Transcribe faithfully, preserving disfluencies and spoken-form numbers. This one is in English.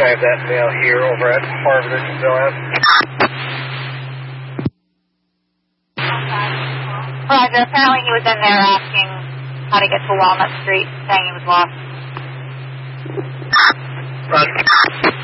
I have that male here over at Harvard Bill Ave. Roger, apparently he was in there asking how to get to Walnut Street, saying he was lost. Roger.